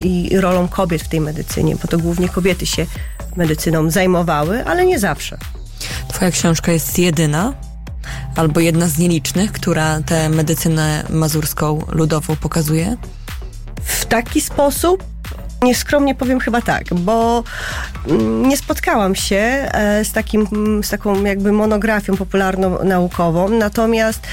i rolą kobiet w tej medycynie, bo to głównie kobiety się medycyną zajmowały, ale nie zawsze. Twoja książka jest jedyna, albo jedna z nielicznych, która tę medycynę mazurską ludową pokazuje? W taki sposób nieskromnie powiem chyba tak, bo nie spotkałam się z taką jakby monografią popularno-naukową, natomiast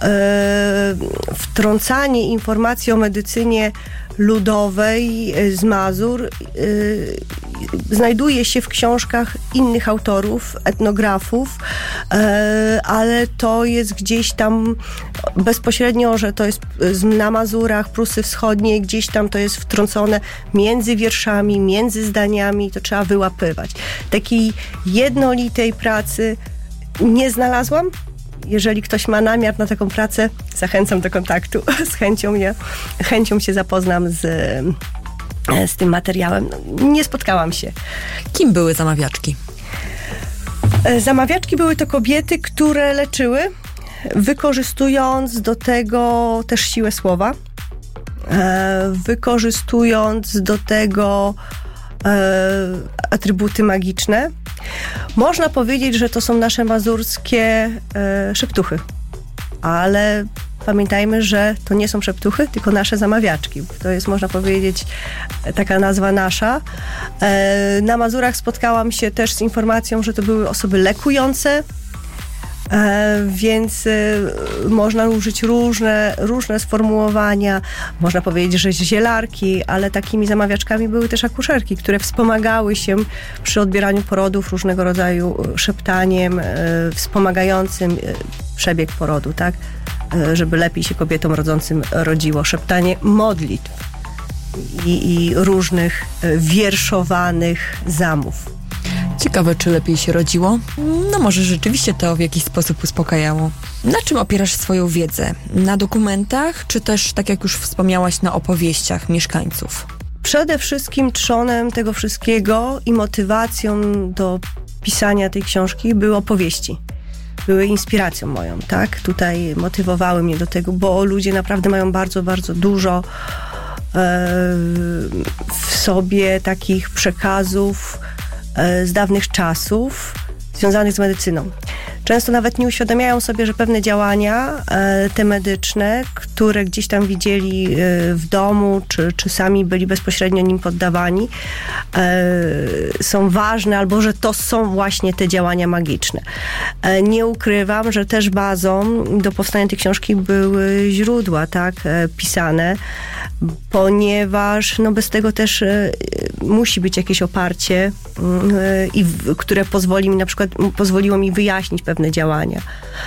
wtrącanie informacji o medycynie ludowej z Mazur znajduje się w książkach innych autorów, etnografów, ale to jest gdzieś tam bezpośrednio, że to jest na Mazurach, Prusy Wschodniej, gdzieś tam to jest wtrącone między wierszami, między zdaniami, to trzeba wyłapywać. Takiej jednolitej pracy nie znalazłam. Jeżeli ktoś ma namiar na taką pracę, zachęcam do kontaktu. Z chęcią się zapoznam z tym materiałem. Nie spotkałam się. Kim były zamawiaczki? Zamawiaczki były to kobiety, które leczyły, wykorzystując do tego też siłę słowa, wykorzystując do tego atrybuty magiczne. Można powiedzieć, że to są nasze mazurskie szeptuchy, ale pamiętajmy, że to nie są szeptuchy, tylko nasze zamawiaczki. To jest, można powiedzieć, taka nazwa nasza. Na Mazurach spotkałam się też z informacją, że to były osoby lekujące, więc można użyć różne sformułowania. Można powiedzieć, że zielarki, ale takimi zamawiaczkami były też akuszerki, które wspomagały się przy odbieraniu porodów różnego rodzaju szeptaniem wspomagającym przebieg porodu, tak? Żeby lepiej się kobietom rodzącym rodziło. Szeptanie modlitw i różnych wierszowanych zamów. Ciekawe, czy lepiej się rodziło? No może rzeczywiście to w jakiś sposób uspokajało. Na czym opierasz swoją wiedzę? Na dokumentach, czy też, tak jak już wspomniałaś, na opowieściach mieszkańców? Przede wszystkim trzonem tego wszystkiego i motywacją do pisania tej książki były opowieści. Były inspiracją moją, tak? Tutaj motywowały mnie do tego, bo ludzie naprawdę mają bardzo, bardzo dużo w sobie takich przekazów z dawnych czasów związanych z medycyną. Często nawet nie uświadamiają sobie, że pewne działania te medyczne, które gdzieś tam widzieli w domu, czy sami byli bezpośrednio nim poddawani, są ważne, albo że to są właśnie te działania magiczne. Nie ukrywam, że też bazą do powstania tej książki były źródła, tak, pisane, ponieważ no bez tego też musi być jakieś oparcie, które pozwoliło mi wyjaśnić pewne działania.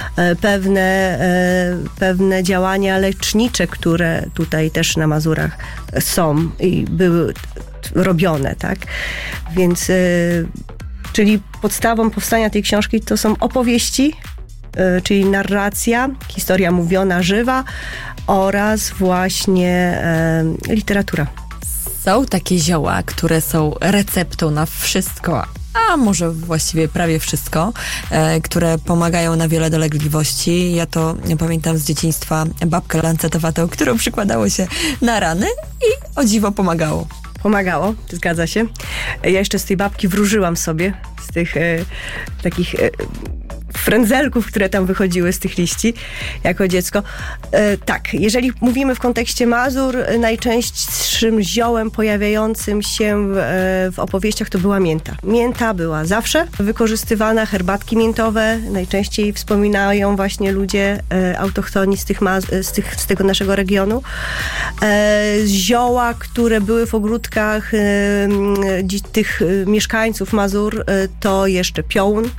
Pewne działania lecznicze, które tutaj też na Mazurach są i były robione, tak? Więc, czyli podstawą powstania tej książki to są opowieści, czyli narracja, historia mówiona, żywa oraz właśnie literatura. Są takie zioła, które są receptą na wszystko, a może właściwie prawie wszystko, które pomagają na wiele dolegliwości. Ja pamiętam z dzieciństwa babkę lancetowatą, którą przykładało się na rany i o dziwo pomagało. Pomagało, zgadza się. Ja jeszcze z tej babki wróżyłam sobie, z tych takich frędzelków, które tam wychodziły z tych liści jako dziecko. Tak, jeżeli mówimy w kontekście Mazur, najczęstszym ziołem pojawiającym się w opowieściach to była mięta. Mięta była zawsze wykorzystywana, herbatki miętowe najczęściej wspominają właśnie ludzie autochtoni z tego naszego regionu. Zioła, które były w ogródkach tych mieszkańców Mazur, to jeszcze piołun.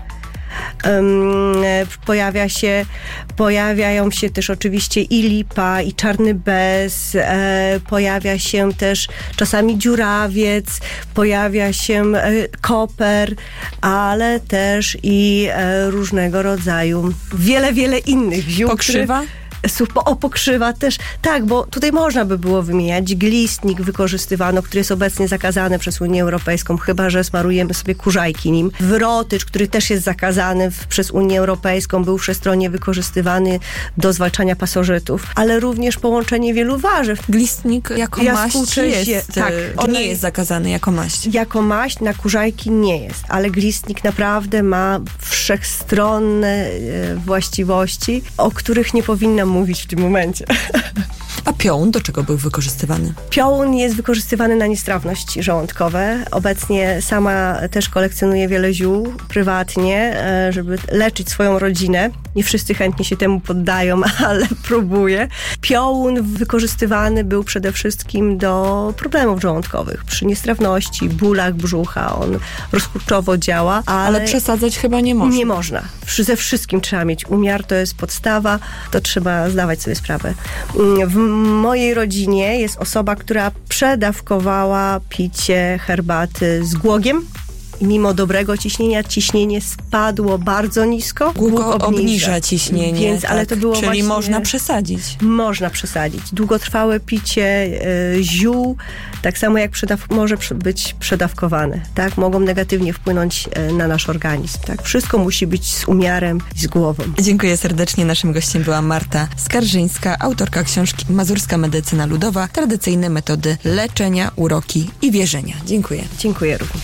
Pojawiają się też oczywiście i lipa, i czarny bez, pojawia się też czasami dziurawiec, pojawia się koper, ale też i różnego rodzaju wiele innych ziół. Pokrzywa? Pokrzywa też. Tak, bo tutaj można by było wymieniać. Glistnik wykorzystywano, który jest obecnie zakazany przez Unię Europejską, chyba że smarujemy sobie kurzajki nim. Wrotycz, który też jest zakazany przez Unię Europejską, był wszechstronnie wykorzystywany do zwalczania pasożytów, ale również połączenie wielu warzyw. Glistnik jako maść jest, tak, on nie jest zakazany jako maść. Jako maść na kurzajki nie jest, ale glistnik naprawdę ma wszechstronne właściwości, o których nie powinnam mówić w tym momencie. A piołun do czego był wykorzystywany? Piołun jest wykorzystywany na niestrawności żołądkowe. Obecnie sama też kolekcjonuję wiele ziół prywatnie, żeby leczyć swoją rodzinę. Nie wszyscy chętnie się temu poddają, ale próbuję. Piołun wykorzystywany był przede wszystkim do problemów żołądkowych. Przy niestrawności, bólach brzucha. On rozkurczowo działa, ale przesadzać chyba nie można. Nie można. Ze wszystkim trzeba mieć umiar, to jest podstawa, to trzeba zdawać sobie sprawę. W mojej rodzinie jest osoba, która przedawkowała picie herbaty z głogiem. I mimo dobrego ciśnienia, ciśnienie spadło bardzo nisko. Głóg obniża ciśnienie, więc, ale to było czyli właśnie, można przesadzić. Można przesadzić. Długotrwałe picie ziół, tak samo jak może być przedawkowane. Tak? Mogą negatywnie wpłynąć na nasz organizm. Tak? Wszystko musi być z umiarem i z głową. Dziękuję serdecznie. Naszym gościem była Marta Skarżyńska, autorka książki Mazurska medycyna ludowa, tradycyjne metody leczenia, uroki i wierzenia. Dziękuję. Dziękuję również.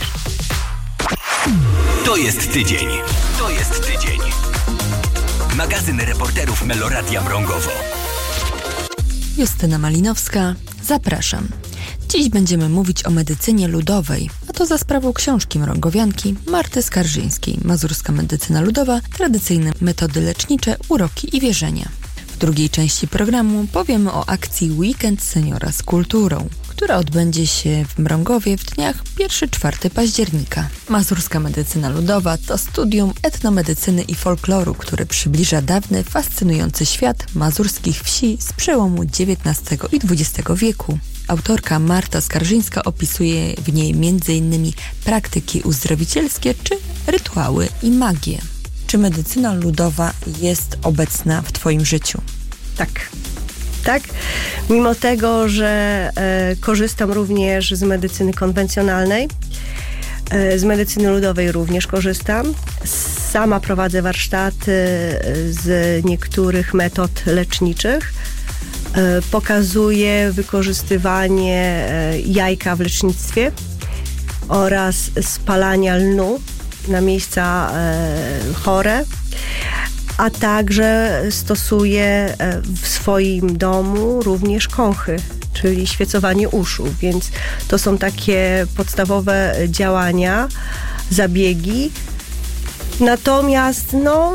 To jest tydzień. To jest tydzień. Magazyn reporterów Meloradia Mrągowo. Justyna Malinowska, zapraszam. Dziś będziemy mówić o medycynie ludowej, a to za sprawą książki mrągowianki Marty Skarżyńskiej. Mazurska medycyna ludowa, tradycyjne metody lecznicze, uroki i wierzenia. W drugiej części programu powiemy o akcji Weekend Seniora z kulturą, która odbędzie się w Mrągowie w dniach 1-4 października. Mazurska medycyna ludowa to studium etnomedycyny i folkloru, które przybliża dawny, fascynujący świat mazurskich wsi z przełomu XIX i XX wieku. Autorka Marta Skarżyńska opisuje w niej m.in. praktyki uzdrowicielskie czy rytuały i magię. Czy medycyna ludowa jest obecna w Twoim życiu? Tak, mimo tego, że korzystam również z medycyny konwencjonalnej, z medycyny ludowej również korzystam. Sama prowadzę warsztaty z niektórych metod leczniczych. Pokazuję wykorzystywanie jajka w lecznictwie oraz spalania lnu na miejsca chore. A także stosuję w swoim domu również kąchy, czyli świecowanie uszu, więc to są takie podstawowe działania, zabiegi. Natomiast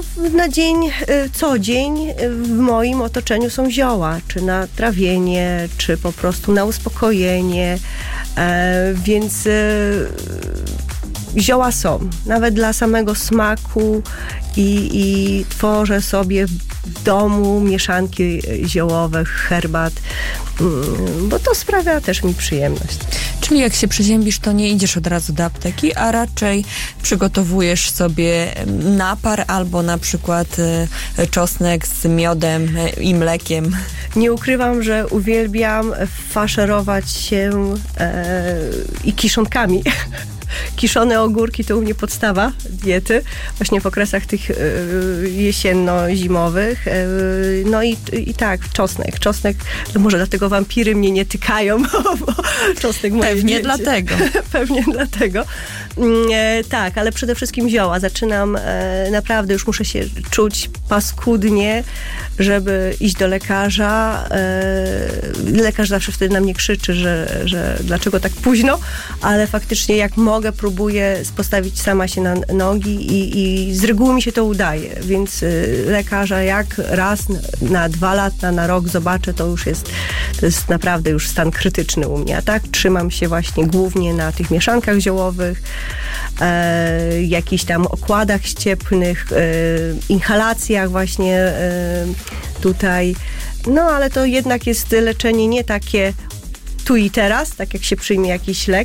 co dzień w moim otoczeniu są zioła, czy na trawienie, czy po prostu na uspokojenie, więc zioła są, nawet dla samego smaku i tworzę sobie w domu mieszanki ziołowe, herbat, bo to sprawia też mi przyjemność. Czyli jak się przeziębisz, to nie idziesz od razu do apteki, a raczej przygotowujesz sobie napar albo na przykład czosnek z miodem i mlekiem. Nie ukrywam, że uwielbiam faszerować się i kiszonkami. Kiszone ogórki to u mnie podstawa diety, właśnie w okresach tych jesienno-zimowych. No i tak, czosnek, to może dlatego wampiry mnie nie tykają, bo czosnek moje Pewnie diecie. dlatego. Pewnie dlatego. Tak, ale przede wszystkim zioła. Zaczynam, naprawdę już muszę się czuć paskudnie, żeby iść do lekarza. Lekarz zawsze wtedy na mnie krzyczy, że dlaczego tak późno, ale faktycznie jak mogę, próbuję postawić sama się na nogi i z reguły mi się to udaje, więc lekarza jak raz na 2 lata, na rok zobaczę, to jest naprawdę już stan krytyczny u mnie, a tak trzymam się właśnie głównie na tych mieszankach ziołowych, jakichś tam okładach ściepnych, inhalacjach właśnie tutaj, no ale to jednak jest leczenie nie takie tu i teraz, tak jak się przyjmie jakiś lek,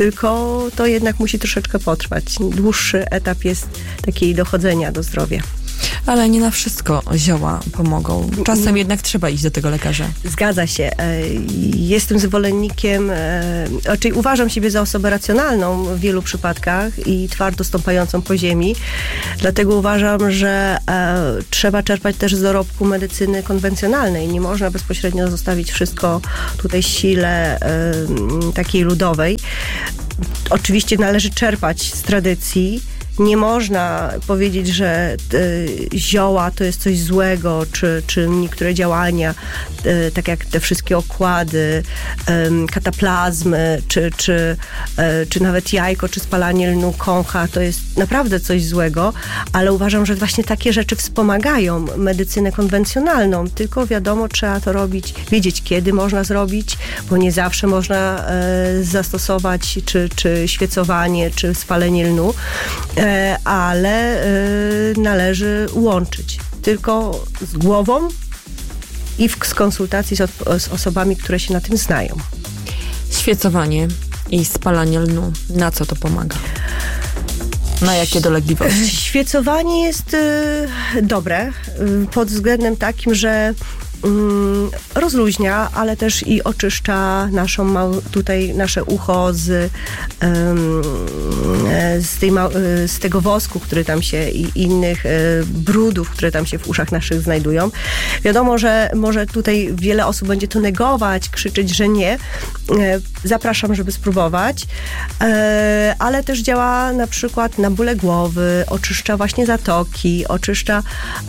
tylko to jednak musi troszeczkę potrwać. Dłuższy etap jest takiej dochodzenia do zdrowia. Ale nie na wszystko zioła pomogą. Czasem jednak trzeba iść do tego lekarza. Zgadza się. Jestem zwolennikiem, raczej uważam siebie za osobę racjonalną w wielu przypadkach i twardo stąpającą po ziemi. Dlatego uważam, że trzeba czerpać też z dorobku medycyny konwencjonalnej. Nie można bezpośrednio zostawić wszystko tutaj sile takiej ludowej. Oczywiście należy czerpać z tradycji. Nie można powiedzieć, że zioła to jest coś złego, czy niektóre działania, tak jak te wszystkie okłady, kataplazmy, czy nawet jajko, czy spalanie lnu kącha, to jest naprawdę coś złego, ale uważam, że właśnie takie rzeczy wspomagają medycynę konwencjonalną, tylko wiadomo, trzeba to robić, wiedzieć kiedy można zrobić, bo nie zawsze można zastosować czy świecowanie, czy spalenie lnu, ale należy łączyć tylko z głową i z konsultacji z osobami, które się na tym znają. Świecowanie i spalanie lnu. Na co to pomaga? Na jakie dolegliwości? Świecowanie jest dobre pod względem takim, że rozluźnia, ale też i oczyszcza nasze ucho z tego wosku, który tam się i innych brudów, które tam się w uszach naszych znajdują. Wiadomo, że może tutaj wiele osób będzie to negować, krzyczeć, że nie. Zapraszam, żeby spróbować, ale też działa na przykład na bóle głowy, oczyszcza właśnie zatoki, oczyszcza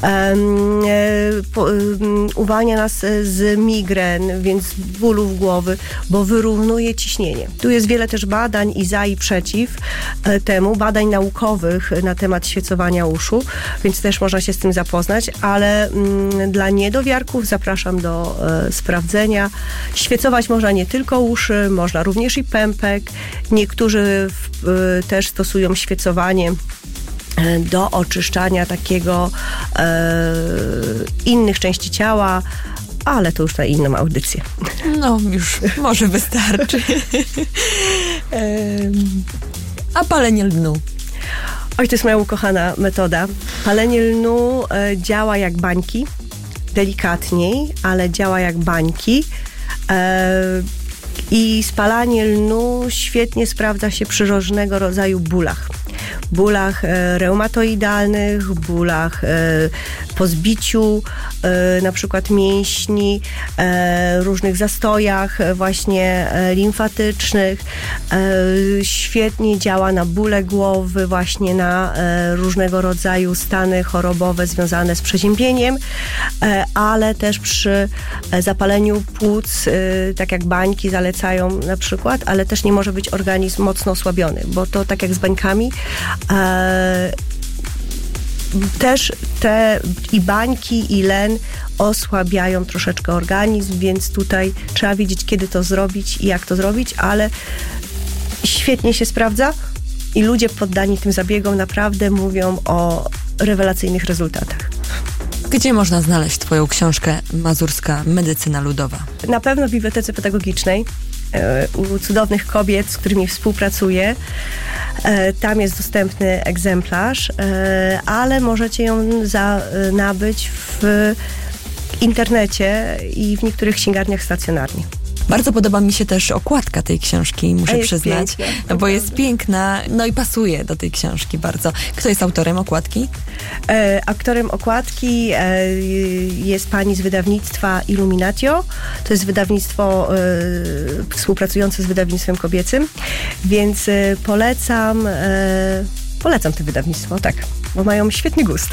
uwalnia nas z migren, więc bólów głowy, bo wyrównuje ciśnienie. Tu jest wiele też badań i za i przeciw temu, badań naukowych na temat świecowania uszu, więc też można się z tym zapoznać, ale dla niedowiarków zapraszam do sprawdzenia. Świecować można nie tylko uszy, można również i pępek. Niektórzy też stosują świecowanie do oczyszczania takiego innych części ciała, ale to już na inną audycję. No, już może wystarczy. A palenie lnu? Oj, to jest moja ukochana metoda. Palenie lnu działa jak bańki, delikatniej, ale działa jak bańki. I spalanie lnu świetnie sprawdza się przy różnego rodzaju bólach. Bólach reumatoidalnych, bólach po zbiciu na przykład mięśni, różnych zastojach właśnie limfatycznych. Świetnie działa na bóle głowy, właśnie na różnego rodzaju stany chorobowe związane z przeziębieniem, ale też przy zapaleniu płuc, tak jak bańki zalecają na przykład, ale też nie może być organizm mocno osłabiony, bo to tak jak z bańkami, też te i bańki, i len osłabiają troszeczkę organizm, więc tutaj trzeba wiedzieć, kiedy to zrobić i jak to zrobić, ale świetnie się sprawdza i ludzie poddani tym zabiegom naprawdę mówią o rewelacyjnych rezultatach. Gdzie można znaleźć Twoją książkę Mazurska Medycyna Ludowa? Na pewno w Bibliotece Pedagogicznej, u cudownych kobiet, z którymi współpracuję. Tam jest dostępny egzemplarz, ale możecie ją nabyć w internecie i w niektórych księgarniach stacjonarnie. Bardzo podoba mi się też okładka tej książki, muszę przyznać, piękna, bo jest piękna, no i pasuje do tej książki bardzo. Kto jest autorem okładki? Autorem okładki jest pani z wydawnictwa Illuminatio. To jest wydawnictwo współpracujące z wydawnictwem kobiecym, więc polecam to wydawnictwo, tak, bo mają świetny gust.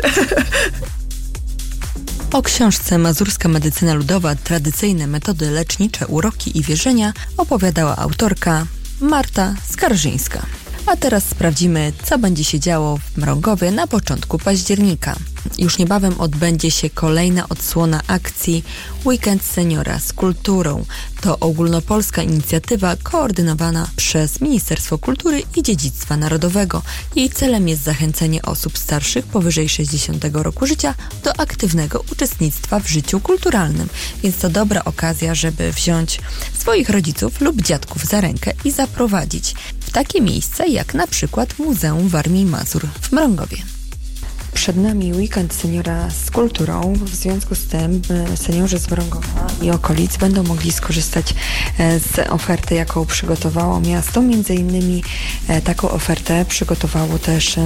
O książce Mazurska Medycyna Ludowa, tradycyjne metody lecznicze, uroki i wierzenia opowiadała autorka Marta Skarżyńska. A teraz sprawdzimy, co będzie się działo w Mrągowie na początku października. Już niebawem odbędzie się kolejna odsłona akcji Weekend Seniora z kulturą. To ogólnopolska inicjatywa koordynowana przez Ministerstwo Kultury i Dziedzictwa Narodowego. Jej celem jest zachęcenie osób starszych powyżej 60 roku życia do aktywnego uczestnictwa w życiu kulturalnym. Więc to dobra okazja, żeby wziąć swoich rodziców lub dziadków za rękę i zaprowadzić w takie miejsca jak na przykład Muzeum Warmii i Mazur w Mrągowie. Przed nami weekend seniora z kulturą. W związku z tym seniorzy z Mrągowa i okolic będą mogli skorzystać z oferty, jaką przygotowało miasto. Między innymi taką ofertę przygotowało też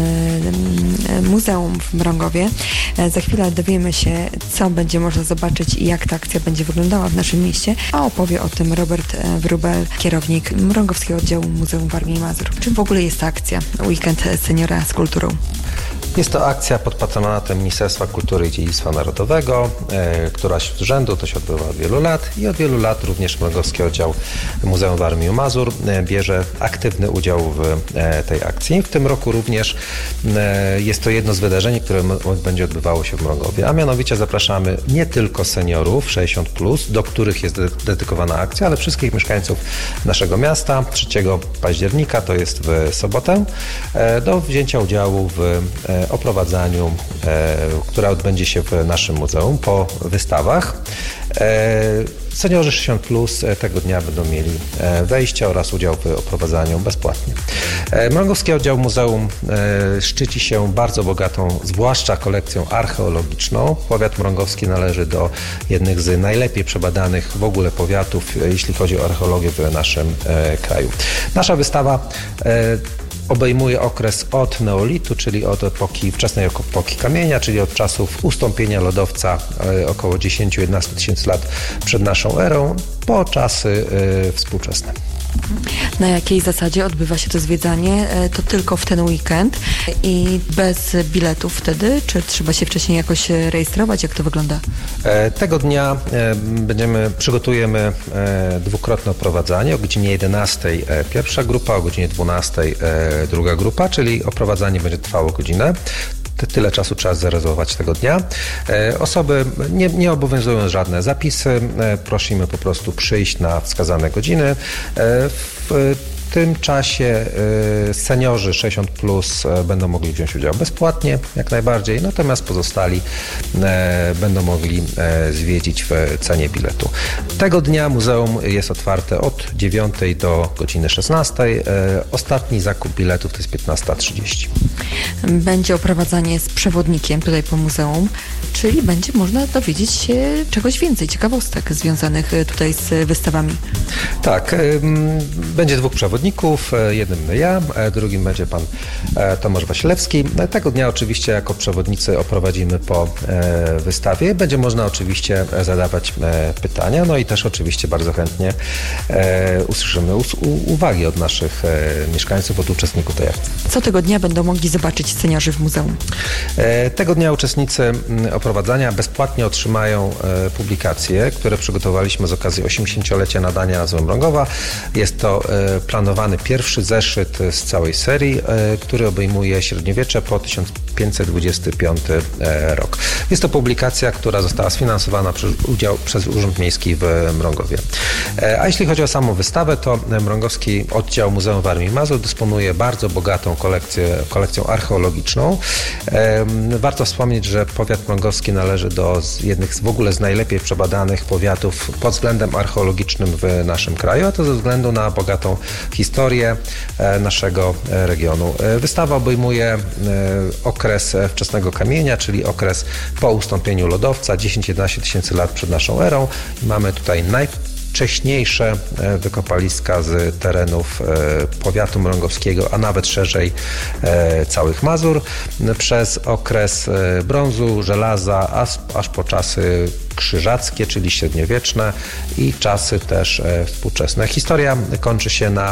Muzeum w Mrągowie. Za chwilę dowiemy się, co będzie można zobaczyć i jak ta akcja będzie wyglądała w naszym mieście, a opowie o tym Robert Wróbel, kierownik Mrągowskiego Oddziału Muzeum Warmii i Mazur. Czym w ogóle jest ta akcja Weekend Seniora z kulturą? Jest to akcja pod patronatem Ministerstwa Kultury i Dziedzictwa Narodowego, któraś z rzędu, to się odbywa od wielu lat i od wielu lat również Mrągowski Oddział Muzeum Warmii i Mazur bierze aktywny udział w tej akcji. W tym roku również jest to jedno z wydarzeń, które będzie odbywało się w Mrągowie, a mianowicie zapraszamy nie tylko seniorów 60+, do których jest dedykowana akcja, ale wszystkich mieszkańców naszego miasta 3 października, to jest w sobotę, do wzięcia udziału w oprowadzaniu, które odbędzie się w naszym muzeum po wystawach. Seniorzy 60+ tego dnia będą mieli wejście oraz udział w oprowadzaniu bezpłatnie. Mrągowski Oddział Muzeum szczyci się bardzo bogatą, zwłaszcza kolekcją archeologiczną. Powiat mrągowski należy do jednych z najlepiej przebadanych w ogóle powiatów, jeśli chodzi o archeologię w naszym kraju. Nasza wystawa obejmuje okres od neolitu, czyli od wczesnej epoki kamienia, czyli od czasów ustąpienia lodowca około 10-11 tysięcy lat przed naszą erą, po czasy współczesne. Na jakiej zasadzie odbywa się to zwiedzanie? To tylko w ten weekend i bez biletów wtedy? Czy trzeba się wcześniej jakoś rejestrować? Jak to wygląda? Tego dnia przygotujemy dwukrotne oprowadzanie. O godzinie 11 pierwsza grupa, o godzinie 12 druga grupa, czyli oprowadzanie będzie trwało godzinę. Tyle czasu trzeba zarezerwować tego dnia. Osoby nie obowiązują żadne zapisy. Prosimy po prostu przyjść na wskazane godziny. W tym czasie seniorzy 60+ będą mogli wziąć udział bezpłatnie, jak najbardziej, natomiast pozostali będą mogli zwiedzić w cenie biletu. Tego dnia muzeum jest otwarte od 9 do godziny 16. Ostatni zakup biletów to jest 15:30. Będzie oprowadzanie z przewodnikiem tutaj po muzeum, czyli będzie można dowiedzieć się czegoś więcej, ciekawostek związanych tutaj z wystawami. Tak, będzie 2 przewodników, jednym ja, drugim będzie pan Tomasz Wasilewski. Tego dnia oczywiście jako przewodnicy oprowadzimy po wystawie. Będzie można oczywiście zadawać pytania, no i też oczywiście bardzo chętnie usłyszymy uwagi od naszych mieszkańców, od uczestników tej akcji. Co tego dnia będą mogli zobaczyć seniorzy w muzeum? Tego dnia uczestnicy oprowadzania bezpłatnie otrzymają publikacje, które przygotowaliśmy z okazji 80-lecia nadania nazwy Mrągowa. Jest to planowany pierwszy zeszyt z całej serii, który obejmuje średniowiecze po 1525 rok. Jest to publikacja, która została sfinansowana przez Urząd Miejski w Mrągowie. A jeśli chodzi o samą wystawę, to Mrągowski Oddział Muzeum Warmii i Mazur dysponuje bardzo bogatą kolekcją archeologiczną. Warto wspomnieć, że powiat mrągowski należy do jednych z w ogóle z najlepiej przebadanych powiatów pod względem archeologicznym w naszym kraju, a to ze względu na bogatą historię naszego regionu. Wystawa obejmuje okres wczesnego kamienia, czyli okres po ustąpieniu lodowca, 10-11 tysięcy lat przed naszą erą. Mamy tutaj najwcześniejsze wykopaliska z terenów powiatu mrągowskiego, a nawet szerzej całych Mazur, przez okres brązu, żelaza, aż po czasy krzyżackie, czyli średniowieczne i czasy też współczesne. Historia kończy się na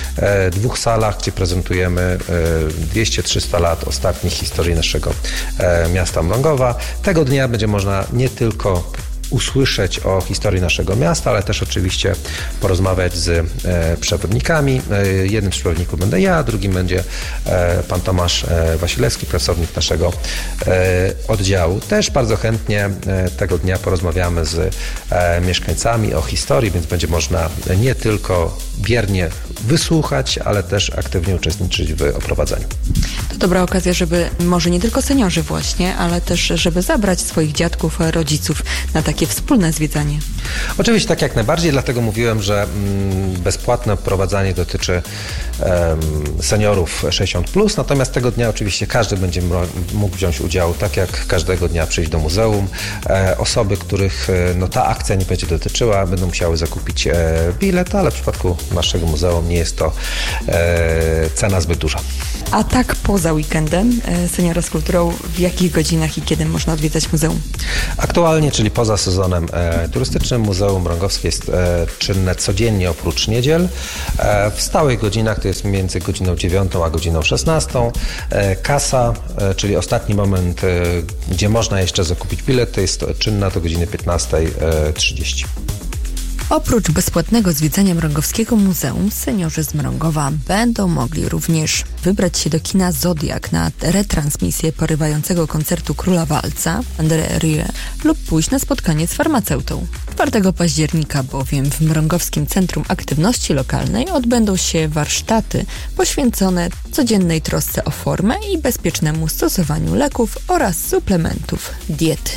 2 salach, gdzie prezentujemy 200-300 lat ostatnich historii naszego miasta Mrągowa. Tego dnia będzie można nie tylko usłyszeć o historii naszego miasta, ale też oczywiście porozmawiać z przewodnikami. Jednym z przewodników będę ja, drugim będzie pan Tomasz Wasilewski, pracownik naszego oddziału. Też bardzo chętnie tego dnia porozmawiamy z mieszkańcami o historii, więc będzie można nie tylko biernie wysłuchać, ale też aktywnie uczestniczyć w oprowadzaniu. To dobra okazja, żeby może nie tylko seniorzy właśnie, ale też, żeby zabrać swoich dziadków, rodziców na takie wspólne zwiedzanie. Oczywiście tak jak najbardziej, dlatego mówiłem, że bezpłatne oprowadzanie dotyczy seniorów 60+, natomiast tego dnia oczywiście każdy będzie mógł wziąć udział, tak jak każdego dnia przyjść do muzeum. Osoby, których ta akcja nie będzie dotyczyła, będą musiały zakupić bilet, ale w przypadku naszego muzeum nie jest to cena zbyt duża. A tak poza weekendem Seniora z Kulturą, w jakich godzinach i kiedy można odwiedzać muzeum? Aktualnie, czyli poza sezonem turystycznym, Muzeum Mrągowskie jest czynne codziennie oprócz niedziel. W stałych godzinach to jest między godziną 9 a godziną 16. Kasa, czyli ostatni moment, gdzie można jeszcze zakupić bilet, to jest czynna do godziny 15:30. Oprócz bezpłatnego zwiedzania Mrągowskiego Muzeum, seniorzy z Mrągowa będą mogli również wybrać się do kina Zodiak na retransmisję porywającego koncertu Króla Walca André Rieu lub pójść na spotkanie z farmaceutą. 4 października bowiem w Mrągowskim Centrum Aktywności Lokalnej odbędą się warsztaty poświęcone codziennej trosce o formę i bezpiecznemu stosowaniu leków oraz suplementów diety.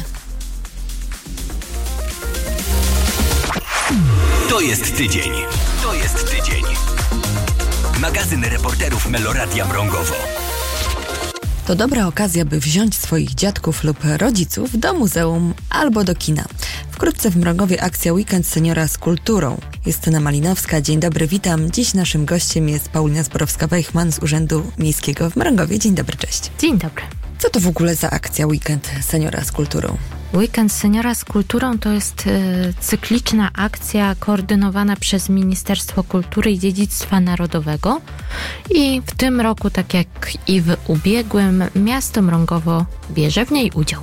To jest tydzień. To jest tydzień. Magazyn reporterów Meloradia Mrągowo. To dobra okazja, by wziąć swoich dziadków lub rodziców do muzeum albo do kina. Wkrótce w Mrągowie akcja Weekend Seniora z Kulturą. Justyna Malinowska, dzień dobry, witam. Dziś naszym gościem jest Paulina Zborowska-Wejchman z Urzędu Miejskiego w Mrągowie. Dzień dobry, cześć. Dzień dobry. Co to w ogóle za akcja Weekend Seniora z Kulturą? Weekend Seniora z Kulturą to jest cykliczna akcja koordynowana przez Ministerstwo Kultury i Dziedzictwa Narodowego i w tym roku, tak jak i w ubiegłym, miasto Mrągowo bierze w niej udział.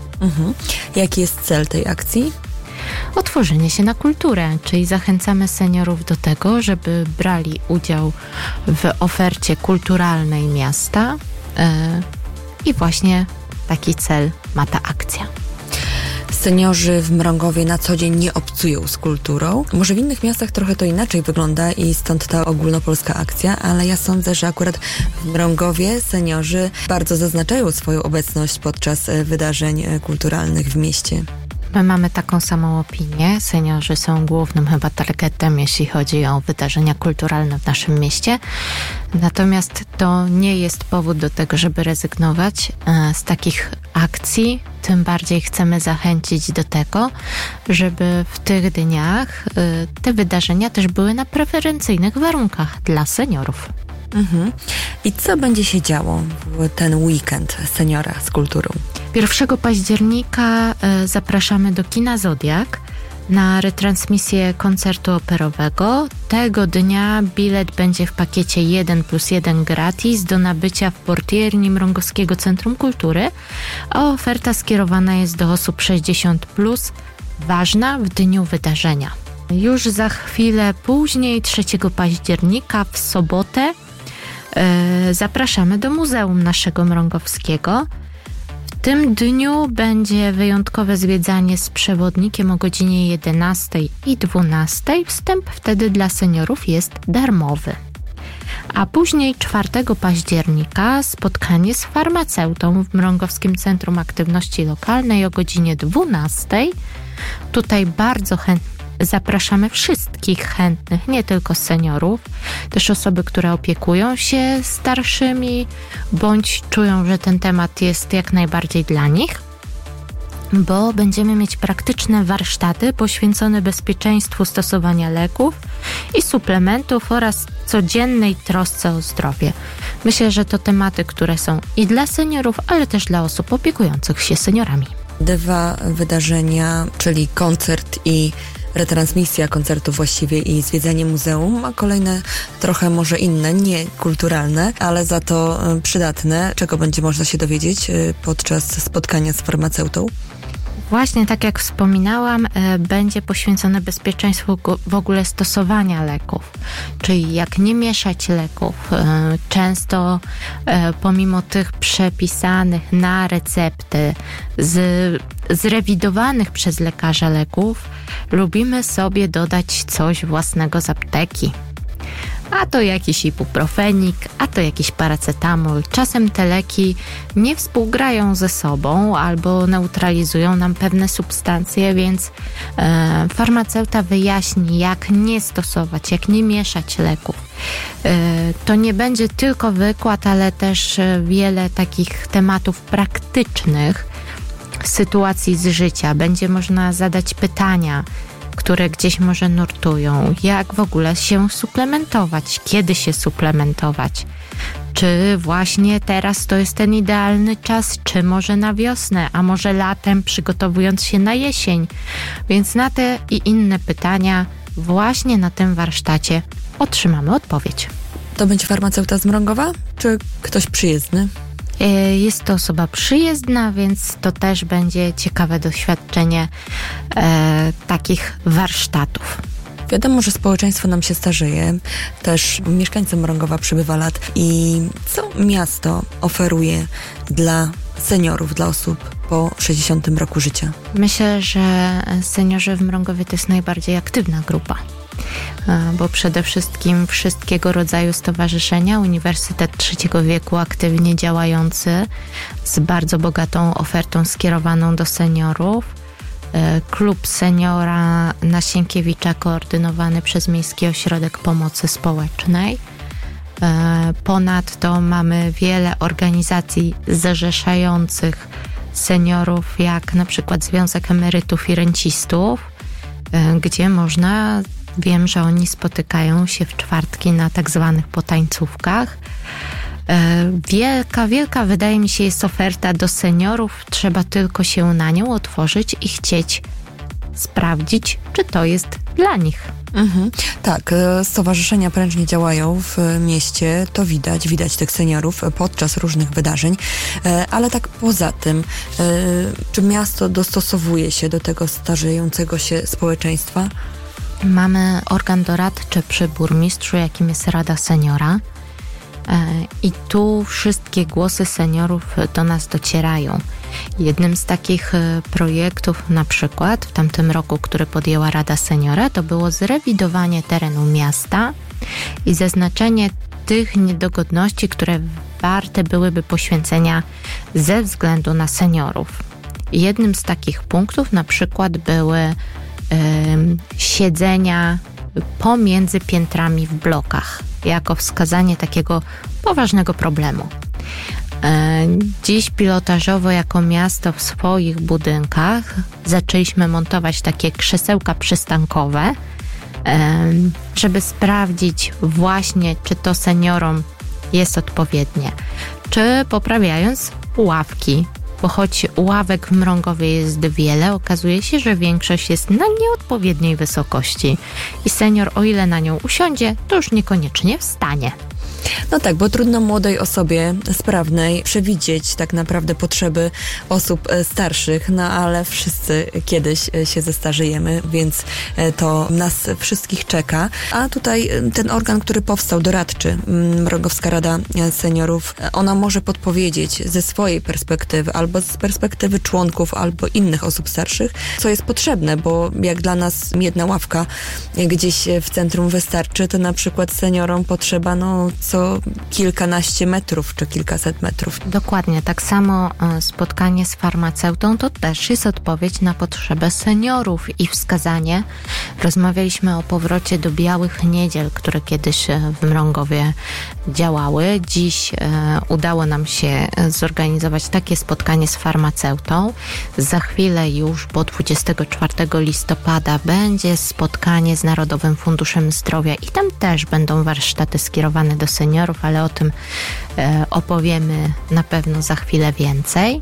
Jaki jest cel tej akcji? Otworzenie się na kulturę, czyli zachęcamy seniorów do tego, żeby brali udział w ofercie kulturalnej miasta i właśnie taki cel ma ta akcja. Seniorzy w Mrągowie na co dzień nie obcują z kulturą. Może w innych miastach trochę to inaczej wygląda i stąd ta ogólnopolska akcja, ale ja sądzę, że akurat w Mrągowie seniorzy bardzo zaznaczają swoją obecność podczas wydarzeń kulturalnych w mieście. My mamy taką samą opinię. Seniorzy są głównym chyba targetem, jeśli chodzi o wydarzenia kulturalne w naszym mieście. Natomiast to nie jest powód do tego, żeby rezygnować z takich akcji. Tym bardziej chcemy zachęcić do tego, żeby w tych dniach te wydarzenia też były na preferencyjnych warunkach dla seniorów. I co będzie się działo w ten weekend Seniora z Kulturą? 1 października zapraszamy do kina Zodiak na retransmisję koncertu operowego. Tego dnia bilet będzie w pakiecie 1+1 gratis do nabycia w portierni Mrągowskiego Centrum Kultury, a oferta skierowana jest do osób 60+, ważna w dniu wydarzenia. Już za chwilę później, 3 października, w sobotę, zapraszamy do Muzeum naszego Mrągowskiego. W tym dniu będzie wyjątkowe zwiedzanie z przewodnikiem o godzinie 11 i 12. Wstęp wtedy dla seniorów jest darmowy. A później 4 października spotkanie z farmaceutą w Mrągowskim Centrum Aktywności Lokalnej o godzinie 12. Tutaj bardzo chętnie zapraszamy wszystkich chętnych, nie tylko seniorów, też osoby, które opiekują się starszymi, bądź czują, że ten temat jest jak najbardziej dla nich, bo będziemy mieć praktyczne warsztaty poświęcone bezpieczeństwu stosowania leków i suplementów oraz codziennej trosce o zdrowie. Myślę, że to tematy, które są i dla seniorów, ale też dla osób opiekujących się seniorami. 2 wydarzenia, czyli koncert i retransmisja koncertu właściwie i zwiedzanie muzeum, a kolejne trochę może inne, nie kulturalne, ale za to przydatne. Czego będzie można się dowiedzieć podczas spotkania z farmaceutą? Właśnie tak jak wspominałam, będzie poświęcone bezpieczeństwu w ogóle stosowania leków, czyli jak nie mieszać leków. Często pomimo tych przepisanych na recepty, zrewidowanych przez lekarza leków, lubimy sobie dodać coś własnego z apteki. A to jakiś ibuprofenik, a to jakiś paracetamol. Czasem te leki nie współgrają ze sobą albo neutralizują nam pewne substancje, więc farmaceuta wyjaśni, jak nie stosować, jak nie mieszać leków. To nie będzie tylko wykład, ale też wiele takich tematów praktycznych, sytuacji z życia. Będzie można zadać pytania, które gdzieś może nurtują. Jak w ogóle się suplementować? Kiedy się suplementować? Czy właśnie teraz to jest ten idealny czas? Czy może na wiosnę? A może latem, przygotowując się na jesień? Więc na te i inne pytania właśnie na tym warsztacie otrzymamy odpowiedź. To będzie farmaceuta z Mrągowa, czy ktoś przyjezdny? Jest to osoba przyjezdna, więc to też będzie ciekawe doświadczenie takich warsztatów. Wiadomo, że społeczeństwo nam się starzeje, też mieszkańcom Mrągowa przybywa lat. I co miasto oferuje dla seniorów, dla osób po 60 roku życia? Myślę, że seniorzy w Mrągowie to jest najbardziej aktywna grupa, bo przede wszystkim wszystkiego rodzaju stowarzyszenia, Uniwersytet Trzeciego Wieku aktywnie działający z bardzo bogatą ofertą skierowaną do seniorów, Klub Seniora na Sienkiewicza koordynowany przez Miejski Ośrodek Pomocy Społecznej. Ponadto mamy wiele organizacji zrzeszających seniorów, jak na przykład Związek Emerytów i Rencistów, gdzie można, wiem, że oni spotykają się w czwartki na tak zwanych potańcówkach. Wielka, wydaje mi się, jest oferta do seniorów. Trzeba tylko się na nią otworzyć i chcieć sprawdzić, czy to jest dla nich. Tak, stowarzyszenia prężnie działają w mieście, to widać tych seniorów podczas różnych wydarzeń, ale tak poza tym, czy miasto dostosowuje się do tego starzejącego się społeczeństwa? Mamy organ doradczy przy burmistrzu, jakim jest Rada Seniora. I tu wszystkie głosy seniorów do nas docierają. Jednym z takich projektów, na przykład w tamtym roku, który podjęła Rada Seniora, to było zrewidowanie terenu miasta i zaznaczenie tych niedogodności, które warte byłyby poświęcenia ze względu na seniorów. Jednym z takich punktów na przykład były siedzenia pomiędzy piętrami w blokach, jako wskazanie takiego poważnego problemu. Dziś pilotażowo jako miasto w swoich budynkach zaczęliśmy montować takie krzesełka przystankowe, żeby sprawdzić właśnie, czy to seniorom jest odpowiednie, czy poprawiając ławki, bo choć ławek w Mrągowie jest wiele, okazuje się, że większość jest na nieodpowiedniej wysokości i senior, o ile na nią usiądzie, to już niekoniecznie wstanie. No tak, bo trudno młodej osobie sprawnej przewidzieć tak naprawdę potrzeby osób starszych, no ale wszyscy kiedyś się zestarzejemy, więc to nas wszystkich czeka. A tutaj ten organ, który powstał, doradczy, Mrągowska Rada Seniorów, ona może podpowiedzieć ze swojej perspektywy, albo z perspektywy członków, albo innych osób starszych, co jest potrzebne, bo jak dla nas jedna ławka gdzieś w centrum wystarczy, to na przykład seniorom potrzeba co kilkanaście metrów czy kilkaset metrów. Dokładnie, tak samo spotkanie z farmaceutą to też jest odpowiedź na potrzebę seniorów i wskazanie. Rozmawialiśmy o powrocie do białych niedziel, które kiedyś w Mrągowie działały. Dziś udało nam się zorganizować takie spotkanie z farmaceutą. Za chwilę już, bo 24 listopada będzie spotkanie z Narodowym Funduszem Zdrowia i tam też będą warsztaty skierowane do seniorów, ale o tym opowiemy na pewno za chwilę więcej.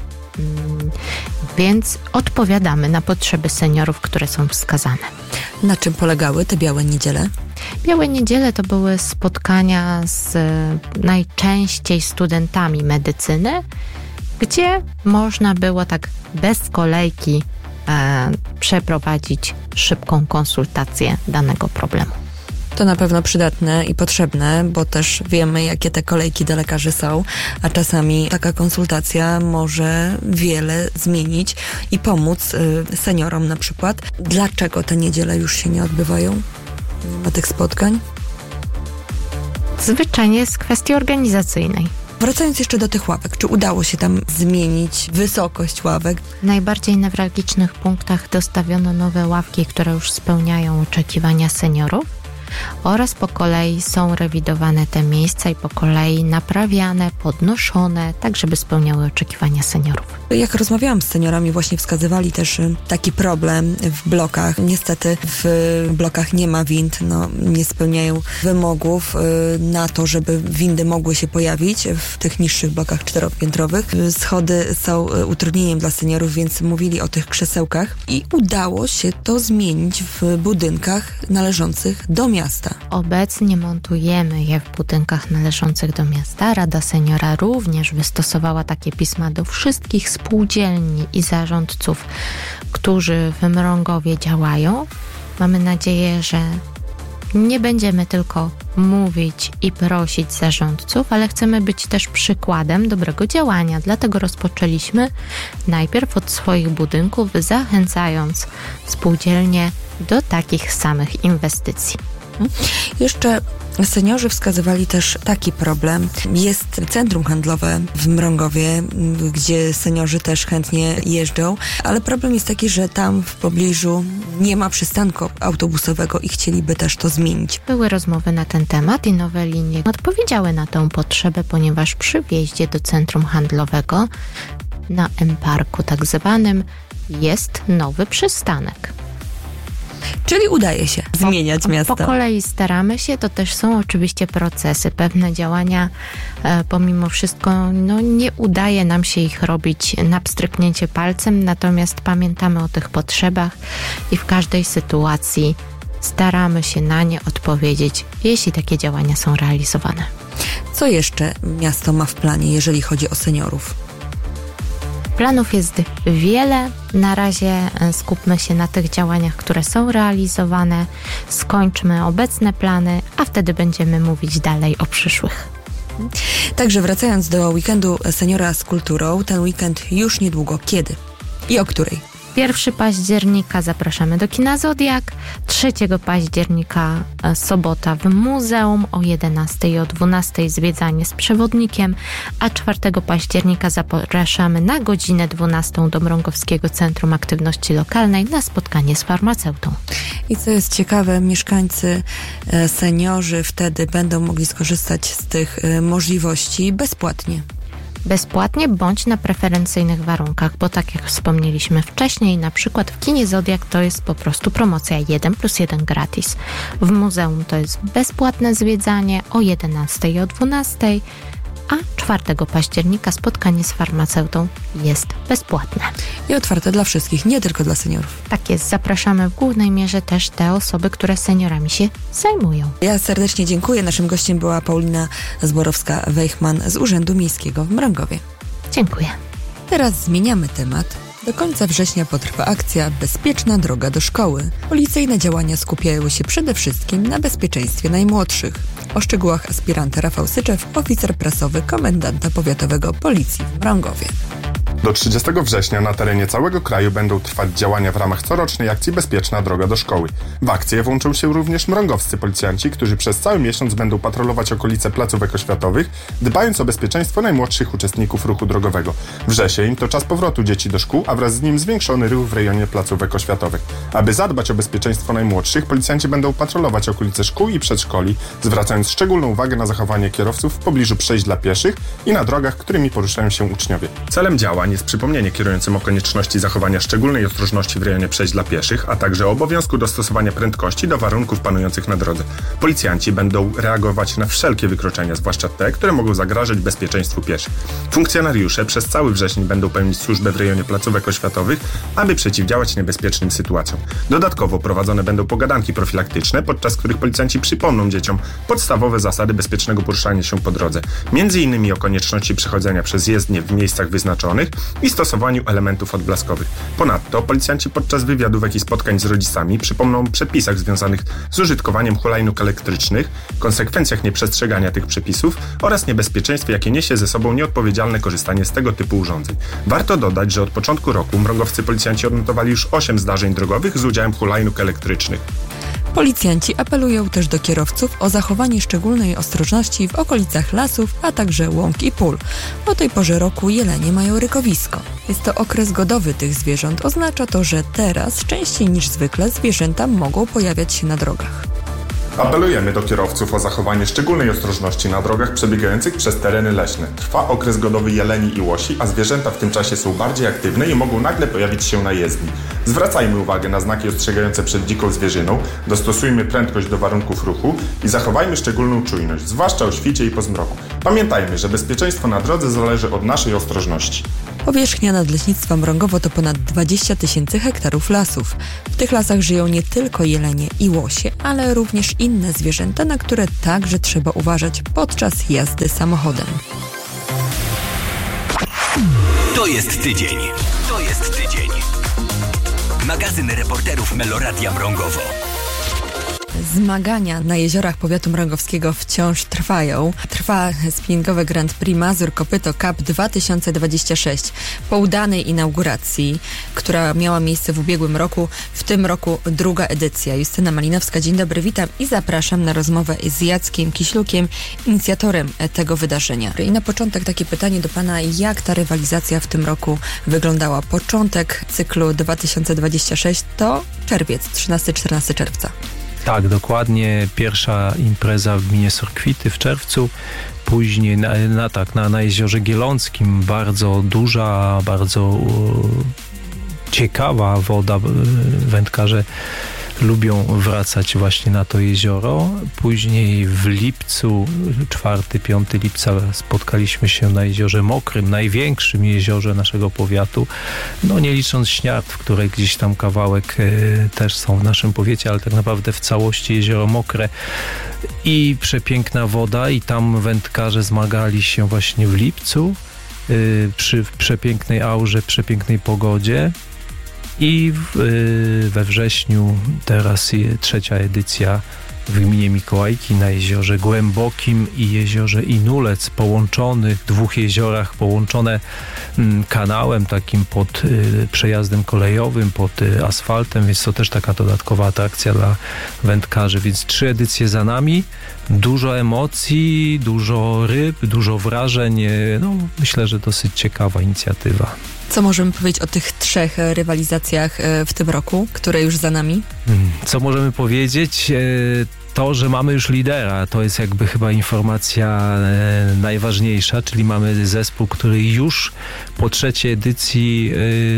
Więc odpowiadamy na potrzeby seniorów, które są wskazane. Na czym polegały te białe niedziele? Białe niedziele to były spotkania z najczęściej studentami medycyny, gdzie można było tak bez kolejki przeprowadzić szybką konsultację danego problemu. To na pewno przydatne i potrzebne, bo też wiemy, jakie te kolejki do lekarzy są, a czasami taka konsultacja może wiele zmienić i pomóc seniorom na przykład. Dlaczego te niedziele już się nie odbywają? Nie ma tych spotkań? Zwyczajnie z kwestii organizacyjnej. Wracając jeszcze do tych ławek, czy udało się tam zmienić wysokość ławek? W najbardziej newralgicznych punktach dostawiono nowe ławki, które już spełniają oczekiwania seniorów, oraz po kolei są rewidowane te miejsca i po kolei naprawiane, podnoszone, tak żeby spełniały oczekiwania seniorów. Jak rozmawiałam z seniorami, właśnie wskazywali też taki problem w blokach. Niestety w blokach nie ma wind, nie spełniają wymogów na to, żeby windy mogły się pojawić w tych niższych blokach 4-piętrowych. Schody są utrudnieniem dla seniorów, więc mówili o tych krzesełkach i udało się to zmienić w budynkach należących do miasta. Obecnie montujemy je w budynkach należących do miasta. Rada Seniora również wystosowała takie pisma do wszystkich spółdzielni i zarządców, którzy w Mrągowie działają. Mamy nadzieję, że nie będziemy tylko mówić i prosić zarządców, ale chcemy być też przykładem dobrego działania. Dlatego rozpoczęliśmy najpierw od swoich budynków, zachęcając spółdzielnie do takich samych inwestycji. Jeszcze seniorzy wskazywali też taki problem. Jest centrum handlowe w Mrągowie, gdzie seniorzy też chętnie jeżdżą, ale problem jest taki, że tam w pobliżu nie ma przystanku autobusowego i chcieliby też to zmienić. Były rozmowy na ten temat i nowe linie odpowiedziały na tę potrzebę, ponieważ przy wjeździe do centrum handlowego na M-Parku tak zwanym jest nowy przystanek. Czyli udaje się zmieniać miasto. Po kolei staramy się, to też są oczywiście procesy. Pewne działania pomimo wszystko nie udaje nam się ich robić na pstryknięcie palcem, natomiast pamiętamy o tych potrzebach i w każdej sytuacji staramy się na nie odpowiedzieć, jeśli takie działania są realizowane. Co jeszcze miasto ma w planie, jeżeli chodzi o seniorów? Planów jest wiele. Na razie skupmy się na tych działaniach, które są realizowane. Skończmy obecne plany, a wtedy będziemy mówić dalej o przyszłych. Także wracając do weekendu Seniora z kulturą, ten weekend już niedługo. Kiedy i o której? 1 października zapraszamy do kina Zodiak, 3 października sobota w muzeum o 11 i o 12 zwiedzanie z przewodnikiem, a 4 października zapraszamy na godzinę 12 do Mrągowskiego Centrum Aktywności Lokalnej na spotkanie z farmaceutą. I co jest ciekawe, mieszkańcy, seniorzy wtedy będą mogli skorzystać z tych możliwości bezpłatnie. Bezpłatnie bądź na preferencyjnych warunkach, bo tak jak wspomnieliśmy wcześniej, na przykład w kinie Zodiak to jest po prostu promocja 1+1 gratis. W muzeum to jest bezpłatne zwiedzanie o 11 i o 12, a 4 października spotkanie z farmaceutą jest bezpłatne. I otwarte dla wszystkich, nie tylko dla seniorów. Tak jest, zapraszamy w głównej mierze też te osoby, które seniorami się zajmują. Ja serdecznie dziękuję. Naszym gościem była Paulina Zborowska-Wejchman z Urzędu Miejskiego w Mrągowie. Dziękuję. Teraz zmieniamy temat. Do końca września potrwa akcja Bezpieczna droga do szkoły. Policyjne działania skupiają się przede wszystkim na bezpieczeństwie najmłodszych. O szczegółach aspirant Rafał Syczew, oficer prasowy komendanta powiatowego Policji w Mrągowie. Do 30 września na terenie całego kraju będą trwać działania w ramach corocznej akcji Bezpieczna droga do szkoły. W akcję włączą się również mrągowscy policjanci, którzy przez cały miesiąc będą patrolować okolice placówek oświatowych, dbając o bezpieczeństwo najmłodszych uczestników ruchu drogowego. Wrzesień to czas powrotu dzieci do szkół, a wraz z nim zwiększony ruch w rejonie placówek oświatowych. Aby zadbać o bezpieczeństwo najmłodszych, policjanci będą patrolować okolice szkół i przedszkoli, zwracając szczególną uwagę na zachowanie kierowców w pobliżu przejść dla pieszych i na drogach, którymi poruszają się uczniowie. Celem działań jest przypomnienie kierującym o konieczności zachowania szczególnej ostrożności w rejonie przejść dla pieszych, a także o obowiązku dostosowania prędkości do warunków panujących na drodze. Policjanci będą reagować na wszelkie wykroczenia, zwłaszcza te, które mogą zagrażać bezpieczeństwu pieszych. Funkcjonariusze przez cały wrzesień będą pełnić służbę w rejonie placówek oświatowych, aby przeciwdziałać niebezpiecznym sytuacjom. Dodatkowo prowadzone będą pogadanki profilaktyczne, podczas których policjanci przypomną dzieciom podstawowe zasady bezpiecznego poruszania się po drodze, m.in. o konieczności przechodzenia przez jezdnię w miejscach wyznaczonych i stosowaniu elementów odblaskowych. Ponadto policjanci podczas wywiadówek i spotkań z rodzicami przypomną o przepisach związanych z użytkowaniem hulajnóg elektrycznych, konsekwencjach nieprzestrzegania tych przepisów oraz niebezpieczeństwie, jakie niesie ze sobą nieodpowiedzialne korzystanie z tego typu urządzeń. Warto dodać, że od początku roku mrągowscy policjanci odnotowali już 8 zdarzeń drogowych z udziałem hulajnóg elektrycznych. Policjanci apelują też do kierowców o zachowanie szczególnej ostrożności w okolicach lasów, a także łąk i pól. O tej porze roku jelenie mają rykowisko. Jest to okres godowy tych zwierząt. Oznacza to, że teraz częściej niż zwykle zwierzęta mogą pojawiać się na drogach. Apelujemy do kierowców o zachowanie szczególnej ostrożności na drogach przebiegających przez tereny leśne. Trwa okres godowy jeleni i łosi, a zwierzęta w tym czasie są bardziej aktywne i mogą nagle pojawić się na jezdni. Zwracajmy uwagę na znaki ostrzegające przed dziką zwierzyną, dostosujmy prędkość do warunków ruchu i zachowajmy szczególną czujność, zwłaszcza o świcie i po zmroku. Pamiętajmy, że bezpieczeństwo na drodze zależy od naszej ostrożności. Powierzchnia Nadleśnictwa Mrągowo to ponad 20 000 hektarów lasów. W tych lasach żyją nie tylko jelenie i łosie, ale również inne zwierzęta, na które także trzeba uważać podczas jazdy samochodem. To jest tydzień. To jest tydzień. Magazyn reporterów Meloradia Mrągowo. Zmagania na jeziorach powiatu mrągowskiego wciąż trwają. Trwa spinningowe Grand Prix Mazur-Kopyto Cup 2026. Po udanej inauguracji, która miała miejsce w ubiegłym roku, w tym roku druga edycja. Justyna Malinowska, dzień dobry, witam i zapraszam na rozmowę z Jackiem Kiślukiem, inicjatorem tego wydarzenia. I na początek takie pytanie do pana, jak ta rywalizacja w tym roku wyglądała? Początek cyklu 2026 to czerwiec, 13-14 czerwca. Tak, dokładnie. Pierwsza impreza w gminie Sorkwity w czerwcu. Później na Jeziorze Gieląckim bardzo duża, bardzo ciekawa woda. Wędkarze lubią wracać właśnie na to jezioro. Później w lipcu, 4-5 lipca spotkaliśmy się na Jeziorze Mokrym, największym jeziorze naszego powiatu. No nie licząc Śniardw, które gdzieś tam kawałek też są w naszym powiecie, ale tak naprawdę w całości Jezioro Mokre. I przepiękna woda i tam wędkarze zmagali się właśnie w lipcu przy przepięknej aurze, przepięknej pogodzie. I we wrześniu teraz trzecia edycja w gminie Mikołajki na Jeziorze Głębokim i Jeziorze Inulec, połączonych, dwóch jeziorach połączone kanałem takim pod przejazdem kolejowym, pod asfaltem, więc to też taka dodatkowa atrakcja dla wędkarzy, więc 3 edycje za nami, dużo emocji, dużo ryb, dużo wrażeń, no myślę, że dosyć ciekawa inicjatywa. Co możemy powiedzieć o tych 3 rywalizacjach w tym roku, które już za nami? Co możemy powiedzieć? To, że mamy już lidera, to jest jakby chyba informacja najważniejsza, czyli mamy zespół, który już po 3 edycji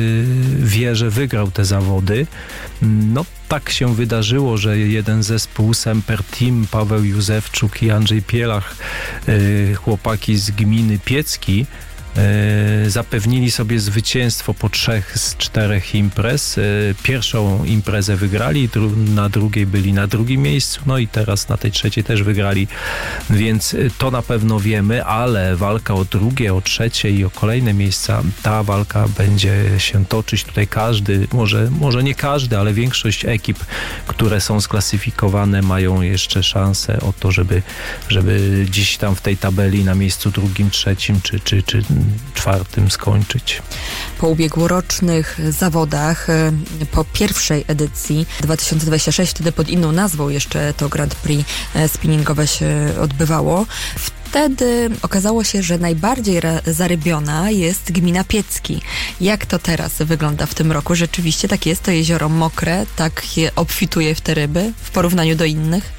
wie, że wygrał te zawody. No tak się wydarzyło, że jeden zespół Semper Team, Paweł Józefczuk i Andrzej Pielach, chłopaki z gminy Piecki, zapewnili sobie zwycięstwo po 3 z 4 imprez. Pierwszą imprezę wygrali, na drugiej byli na drugim miejscu, no i teraz na tej trzeciej też wygrali, więc to na pewno wiemy, ale walka o drugie, o trzecie i o kolejne miejsca, ta walka będzie się toczyć. Tutaj każdy, może nie każdy, ale większość ekip, które są sklasyfikowane, mają jeszcze szansę o to, żeby gdzieś tam w tej tabeli na miejscu drugim, trzecim czy 4 skończyć. Po ubiegłorocznych zawodach, po pierwszej edycji 2026, wtedy pod inną nazwą jeszcze to Grand Prix spinningowe się odbywało. Wtedy okazało się, że najbardziej zarybiona jest gmina Piecki. Jak to teraz wygląda w tym roku? Rzeczywiście tak jest, to jezioro mokre, tak je obfituje w te ryby w porównaniu do innych?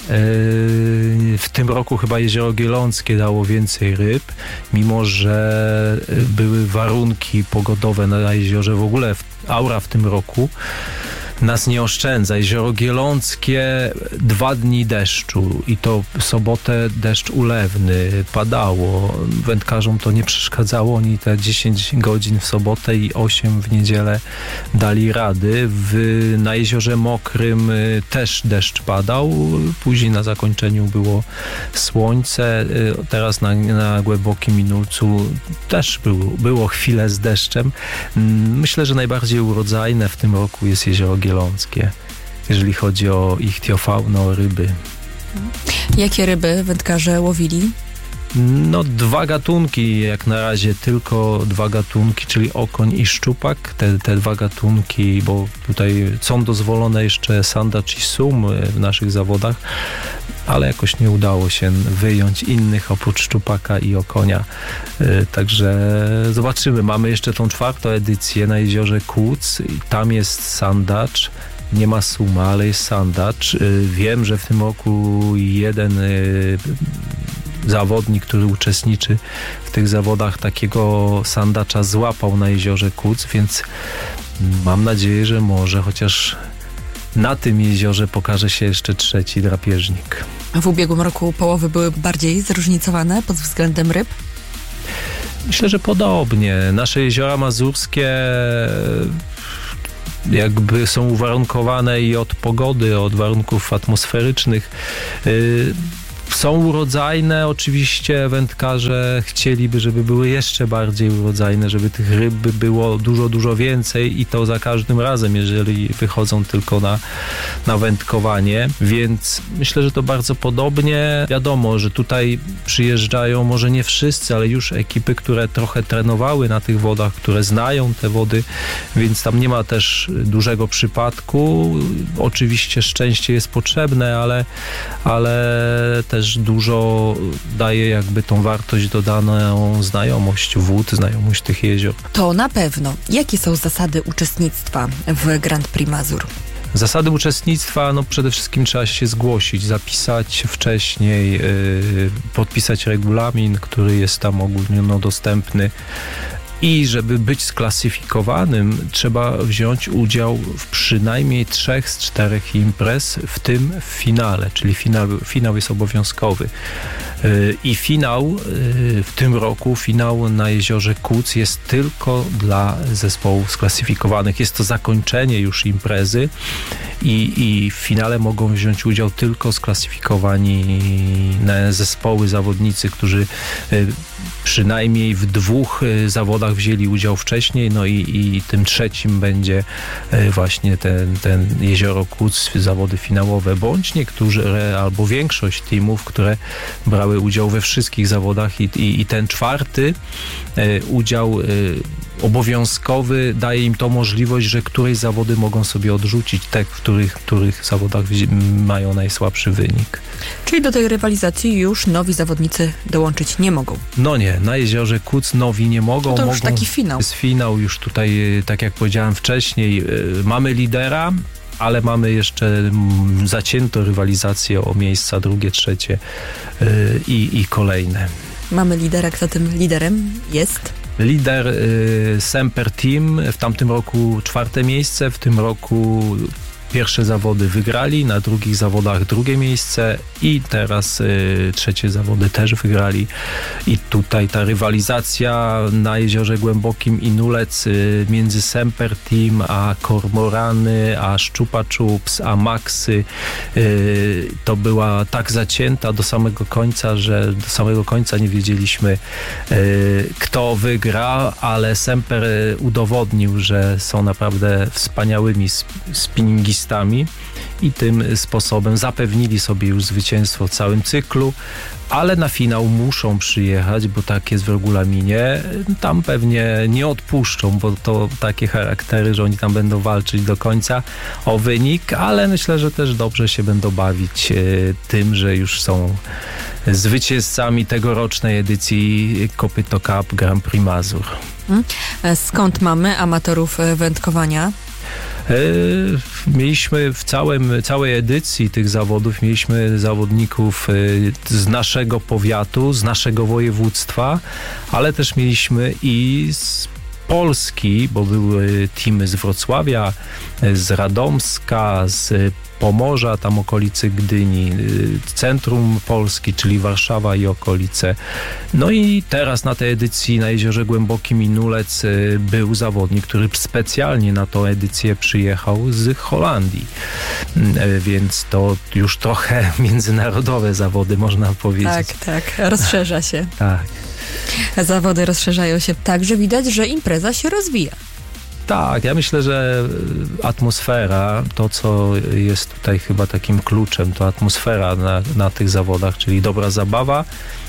W tym roku chyba Jezioro Gieląckie dało więcej ryb, mimo że były warunki pogodowe na jeziorze, w ogóle aura w tym roku nas nie oszczędza. Jezioro Gieląckie 2 dni deszczu i to w sobotę deszcz ulewny, padało. Wędkarzom to nie przeszkadzało. Oni te 10 godzin w sobotę i 8 w niedzielę dali rady. Na Jeziorze Mokrym też deszcz padał. Później na zakończeniu było słońce. Teraz na Głębokim Inulcu też było chwilę z deszczem. Myślę, że najbardziej urodzajne w tym roku jest Jezioro Gieląckie, jeżeli chodzi o ichtiofaunę, o ryby. Jakie ryby wędkarze łowili? No 2 gatunki, jak na razie tylko 2 gatunki, czyli okoń i szczupak. Te 2 gatunki, bo tutaj są dozwolone jeszcze sandacz i sum w naszych zawodach, ale jakoś nie udało się wyjąć innych oprócz szczupaka i okonia. Także zobaczymy. Mamy jeszcze tą 4. edycję na jeziorze Kłuc i tam jest sandacz. Nie ma suma, ale jest sandacz. Wiem, że w tym roku jeden zawodnik, który uczestniczy w tych zawodach, takiego sandacza złapał na jeziorze Kłuc, więc mam nadzieję, że może chociaż na tym jeziorze pokaże się jeszcze 3. drapieżnik. W ubiegłym roku połowy były bardziej zróżnicowane pod względem ryb? Myślę, że podobnie. Nasze jeziora mazurskie jakby są uwarunkowane i od pogody, od warunków atmosferycznych. Są urodzajne, oczywiście wędkarze chcieliby, żeby były jeszcze bardziej urodzajne, żeby tych ryb było dużo, dużo więcej i to za każdym razem, jeżeli wychodzą tylko na wędkowanie, więc myślę, że to bardzo podobnie. Wiadomo, że tutaj przyjeżdżają może nie wszyscy, ale już ekipy, które trochę trenowały na tych wodach, które znają te wody, więc tam nie ma też dużego przypadku. Oczywiście szczęście jest potrzebne, ale też dużo daje jakby tą wartość dodaną znajomość wód, znajomość tych jezior. To na pewno. Jakie są zasady uczestnictwa w Grand Prix Mazur? Zasady uczestnictwa, no przede wszystkim trzeba się zgłosić, zapisać wcześniej, podpisać regulamin, który jest tam ogólnie dostępny. I żeby być sklasyfikowanym, trzeba wziąć udział w przynajmniej 3 z 4 imprez, w tym w finale, czyli finał jest obowiązkowy. I finał w tym roku, finał na jeziorze Kłuc jest tylko dla zespołów sklasyfikowanych. Jest to zakończenie już imprezy i w finale mogą wziąć udział tylko sklasyfikowani zespoły, zawodnicy, którzy przynajmniej w 2 zawodach wzięli udział wcześniej, no i tym 3 będzie właśnie ten jezioro Kłuc, zawody finałowe, bądź niektórzy albo większość teamów, które brały udział we wszystkich zawodach i ten 4 udział obowiązkowy daje im to możliwość, że któreś zawody mogą sobie odrzucić, te, w których zawodach mają najsłabszy wynik. Czyli do tej rywalizacji już nowi zawodnicy dołączyć nie mogą? No nie, na jeziorze Kłuc nowi nie mogą. No to już taki finał. Jest finał już tutaj, tak jak powiedziałem wcześniej, mamy lidera, ale mamy jeszcze zacięto rywalizację o miejsca 2., 3 i kolejne. Mamy lidera, kto tym liderem jest? Lider Semper Team, w tamtym roku 4. miejsce, w tym roku pierwsze zawody wygrali, na drugich zawodach 2. miejsce i teraz 3. zawody też wygrali. I tutaj ta rywalizacja na Jeziorze Głębokim i Nulec między Semper Team a Kormorany, a Szczupa Czups, a Maxy to była tak zacięta do samego końca, że do samego końca nie wiedzieliśmy, kto wygra, ale Semper udowodnił, że są naprawdę wspaniałymi spinningistami i tym sposobem zapewnili sobie już zwycięstwo w całym cyklu, ale na finał muszą przyjechać, bo tak jest w regulaminie. Tam pewnie nie odpuszczą, bo to takie charaktery, że oni tam będą walczyć do końca o wynik, ale myślę, że też dobrze się będą bawić tym, że już są zwycięzcami tegorocznej edycji Kopyto Cup Grand Prix Mazur. Skąd mamy amatorów wędkowania? Mieliśmy w całej edycji tych zawodów, mieliśmy zawodników z naszego powiatu, z naszego województwa, ale też mieliśmy i z Polski, bo były teamy z Wrocławia, z Radomska, z Pomorza, tam okolicy Gdyni, centrum Polski, czyli Warszawa i okolice. No i teraz na tej edycji na Jeziorze Głębokim i Nulec był zawodnik, który specjalnie na tą edycję przyjechał z Holandii. Więc to już trochę międzynarodowe zawody, można powiedzieć. Tak, rozszerza się. Tak. Zawody rozszerzają się tak, że widać, że impreza się rozwija. Tak, ja myślę, że atmosfera, to co jest tutaj chyba takim kluczem, to atmosfera na tych zawodach, czyli dobra zabawa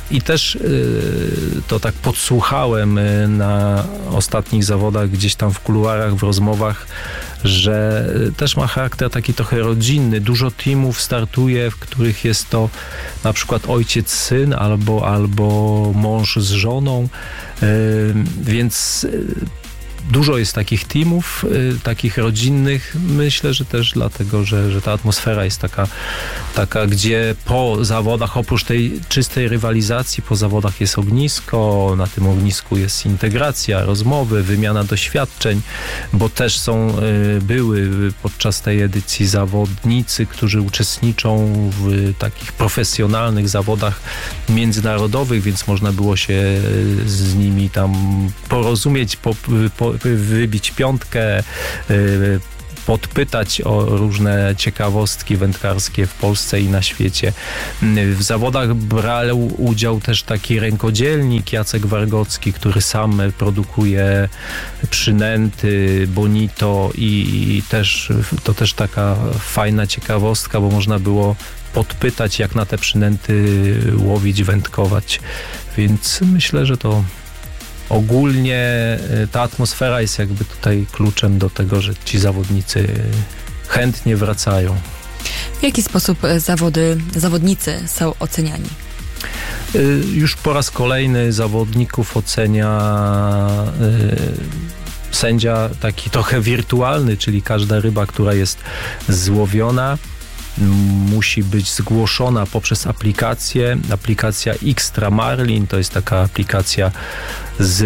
I też to tak podsłuchałem na ostatnich zawodach, gdzieś tam w kuluarach, w rozmowach, że też ma charakter taki trochę rodzinny. Dużo teamów startuje, w których jest to na przykład ojciec, syn albo mąż z żoną, więc dużo jest takich teamów, takich rodzinnych. Myślę, że też dlatego, że ta atmosfera jest taka, gdzie po zawodach, oprócz tej czystej rywalizacji, po zawodach jest ognisko, na tym ognisku jest integracja, rozmowy, wymiana doświadczeń, bo też były podczas tej edycji zawodnicy, którzy uczestniczą w takich profesjonalnych zawodach międzynarodowych, więc można było się z nimi tam porozumieć, wybić piątkę, podpytać o różne ciekawostki wędkarskie w Polsce i na świecie. W zawodach brał udział też taki rękodzielnik Jacek Wargocki, który sam produkuje przynęty, bonito i to też taka fajna ciekawostka, bo można było podpytać, jak na te przynęty łowić, wędkować. Więc myślę, że to ogólnie ta atmosfera jest jakby tutaj kluczem do tego, że ci zawodnicy chętnie wracają. W jaki sposób zawodnicy są oceniani? Już po raz kolejny zawodników ocenia sędzia taki trochę wirtualny, czyli każda ryba, która jest złowiona, musi być zgłoszona poprzez aplikację. Aplikacja Xtra Marlin to jest taka aplikacja z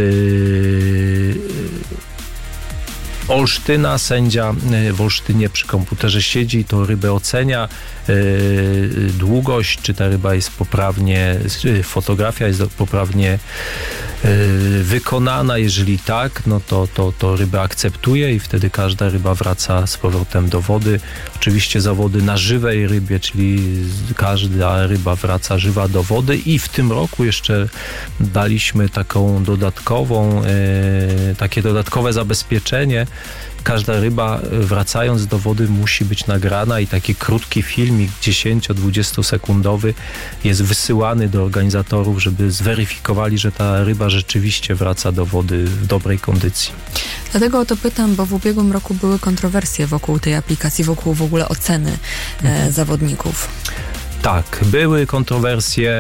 Olsztyna. Sędzia w Olsztynie przy komputerze siedzi, to rybę ocenia, długość, czy ta ryba jest poprawnie, fotografia jest poprawnie wykonana. Jeżeli tak, no to rybę akceptuje i wtedy każda ryba wraca z powrotem do wody. Oczywiście zawody na żywej rybie, czyli każda ryba wraca żywa do wody i w tym roku jeszcze daliśmy takie dodatkowe zabezpieczenie. Każda ryba wracając do wody musi być nagrana i taki krótki filmik 10-20 sekundowy jest wysyłany do organizatorów, żeby zweryfikowali, że ta ryba rzeczywiście wraca do wody w dobrej kondycji. Dlatego o to pytam, bo w ubiegłym roku były kontrowersje wokół tej aplikacji, wokół w ogóle oceny zawodników. Tak, były kontrowersje,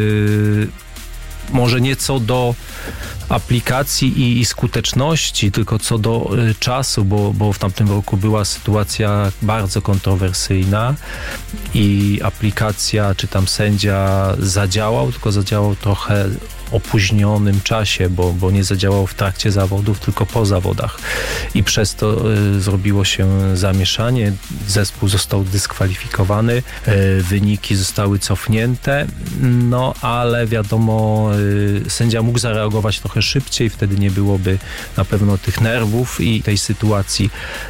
może nie co do aplikacji i skuteczności, tylko co do czasu, bo w tamtym roku była sytuacja bardzo kontrowersyjna i aplikacja, czy tam sędzia zadziałał, tylko zadziałał trochę opóźnionym czasie, bo nie zadziałał w trakcie zawodów, tylko po zawodach. I przez to zrobiło się zamieszanie. Zespół został dyskwalifikowany, wyniki zostały cofnięte, no ale wiadomo, sędzia mógł zareagować trochę szybciej, wtedy nie byłoby na pewno tych nerwów i tej sytuacji.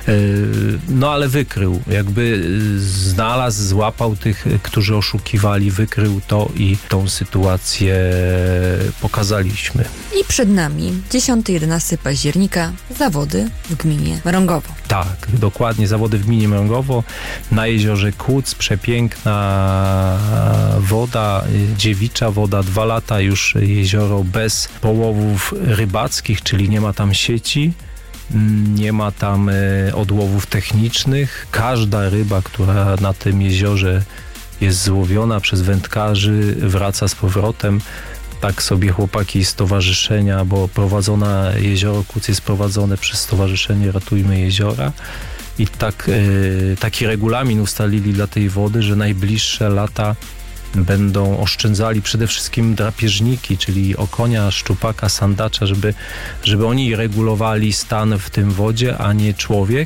No ale wykrył, jakby złapał tych, którzy oszukiwali, wykrył to i tą sytuację pokazaliśmy. I przed nami 10-11 października zawody w gminie Mrągowo. Tak, dokładnie, zawody w gminie Mrągowo na jeziorze Kłuc, przepiękna woda, dziewicza woda, 2 lata już jezioro bez połowów rybackich, czyli nie ma tam sieci, nie ma tam odłowów technicznych. Każda ryba, która na tym jeziorze jest złowiona przez wędkarzy, wraca z powrotem. Tak sobie chłopaki z stowarzyszenia, bo jezioro Kłuc jest prowadzone przez Stowarzyszenie Ratujmy Jeziora i taki regulamin ustalili dla tej wody, że najbliższe lata będą oszczędzali przede wszystkim drapieżniki, czyli okonia, szczupaka, sandacza, żeby oni regulowali stan w tym wodzie, a nie człowiek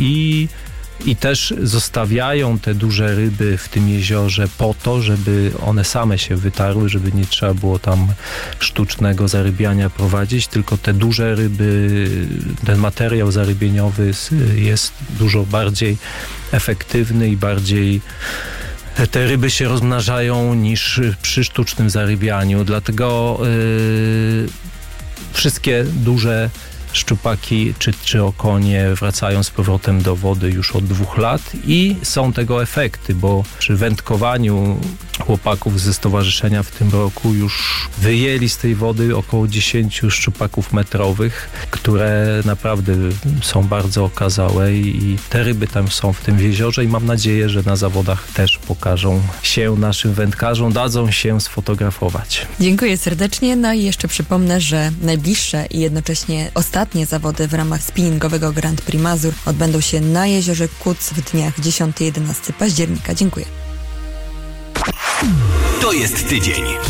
i też zostawiają te duże ryby w tym jeziorze po to, żeby one same się wytarły, żeby nie trzeba było tam sztucznego zarybiania prowadzić, tylko te duże ryby, ten materiał zarybieniowy jest dużo bardziej efektywny i bardziej te ryby się rozmnażają niż przy sztucznym zarybianiu. Dlatego wszystkie duże szczupaki czy okonie wracają z powrotem do wody już od 2 lat i są tego efekty, bo przy wędkowaniu chłopaków ze stowarzyszenia w tym roku już wyjęli z tej wody około 10 szczupaków metrowych, które naprawdę są bardzo okazałe i te ryby tam są w tym jeziorze i mam nadzieję, że na zawodach też pokażą się naszym wędkarzom, dadzą się sfotografować. Dziękuję serdecznie. No i jeszcze przypomnę, że najbliższe i jednocześnie ostatnie zawody w ramach spinningowego Grand Prix Mazur odbędą się na jeziorze Kuc w dniach 10 i 11 października. Dziękuję. To jest tydzień.